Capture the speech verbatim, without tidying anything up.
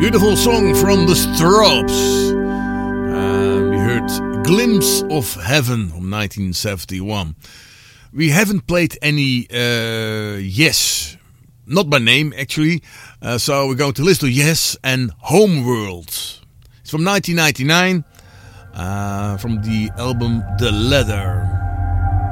Beautiful song from the Stropes. Uh, we heard Glimpse of Heaven from nineteen seventy-one. We haven't played any uh, Yes, not by name actually. Uh, so we're going to listen to Yes and Homeworld. It's from nineteen ninety-nine, uh, from the album The Leather.